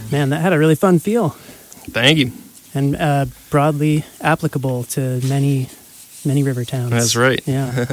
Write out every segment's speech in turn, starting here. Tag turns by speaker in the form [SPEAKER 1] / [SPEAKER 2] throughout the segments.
[SPEAKER 1] Man, that had a really fun feel.
[SPEAKER 2] Thank you.
[SPEAKER 1] And broadly applicable to many river towns.
[SPEAKER 2] That's right.
[SPEAKER 1] Yeah.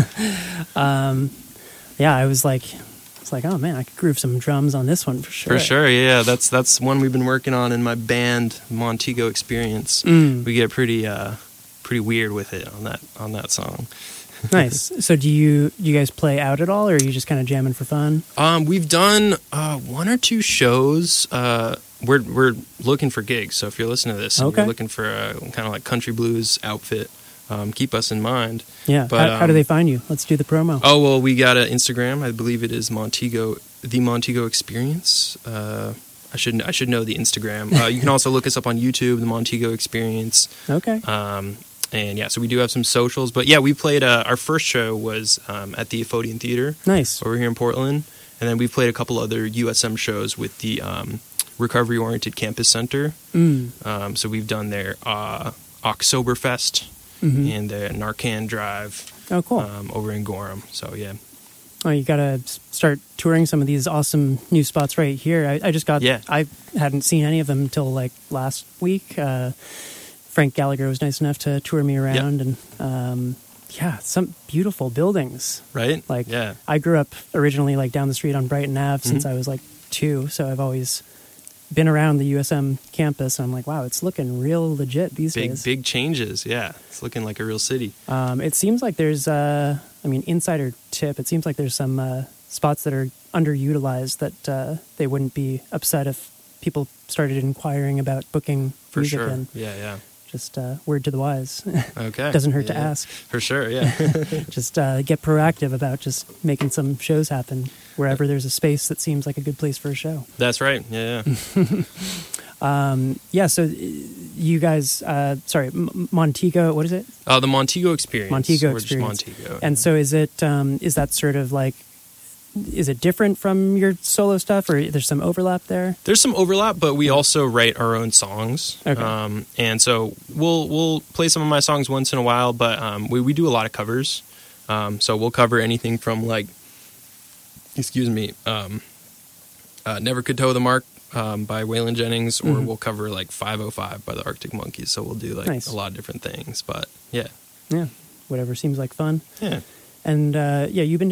[SPEAKER 1] Yeah, I was like, oh man, I could groove some drums on this one for sure.
[SPEAKER 2] For sure, yeah. That's one we've been working on in my band, Montego Experience. We get pretty weird with it on that song.
[SPEAKER 1] Nice. So do you guys play out at all, or are you just kind of jamming for fun?
[SPEAKER 2] We've done 1 or 2 shows. We're looking for gigs, so if you're listening to this and you're looking for a kind of like country blues outfit, keep us in mind.
[SPEAKER 1] Yeah.
[SPEAKER 2] But,
[SPEAKER 1] how do they find you? Let's do the promo.
[SPEAKER 2] Oh, well, we got an Instagram. I believe it is the Montego Experience. I should know the Instagram. You can also look us up on YouTube, the Montego Experience.
[SPEAKER 1] Okay.
[SPEAKER 2] And yeah, so we do have some socials. But yeah, we played, our first show was at the Efodian Theater.
[SPEAKER 1] Nice.
[SPEAKER 2] Over here in Portland. And then we played a couple other USM shows with the Recovery Oriented Campus Center. So we've done their Oktoberfest and the Narcan Drive.
[SPEAKER 1] Oh, cool.
[SPEAKER 2] Over in Gorham. So yeah.
[SPEAKER 1] Oh, you got to start touring some of these awesome new spots right here. I just got, I hadn't seen any of them until like last week. Frank Gallagher was nice enough to tour me around and, some beautiful buildings.
[SPEAKER 2] Right?
[SPEAKER 1] Like, I grew up originally like down the street on Brighton Ave since I was like 2. So I've always been around the USM campus. And I'm like, wow, it's looking real legit these days.
[SPEAKER 2] Big changes. Yeah. It's looking like a real city.
[SPEAKER 1] It seems like there's, insider tip. It seems like there's some spots that are underutilized that they wouldn't be upset if people started inquiring about booking
[SPEAKER 2] For
[SPEAKER 1] music
[SPEAKER 2] sure.
[SPEAKER 1] in.
[SPEAKER 2] Yeah.
[SPEAKER 1] Just word to the wise.
[SPEAKER 2] Okay.
[SPEAKER 1] Doesn't hurt to ask.
[SPEAKER 2] For sure, yeah.
[SPEAKER 1] Just get proactive about just making some shows happen wherever there's a space that seems like a good place for a show.
[SPEAKER 2] That's right, yeah.
[SPEAKER 1] So you guys, Montego, what is it?
[SPEAKER 2] The Montego Experience.
[SPEAKER 1] Montego
[SPEAKER 2] Experience.
[SPEAKER 1] Experience.
[SPEAKER 2] Montego.
[SPEAKER 1] And so is it, is that sort of like, is it different from your solo stuff, or there's some overlap there?
[SPEAKER 2] There's some overlap, but we also write our own songs.
[SPEAKER 1] Okay.
[SPEAKER 2] And so we'll play some of my songs once in a while, but we do a lot of covers. So we'll cover anything from like, Never Could Toe the Mark by Waylon Jennings, or we'll cover like 505 by the Arctic Monkeys. So we'll do like a lot of different things, but yeah.
[SPEAKER 1] Yeah, whatever seems like fun.
[SPEAKER 2] Yeah.
[SPEAKER 1] And you've been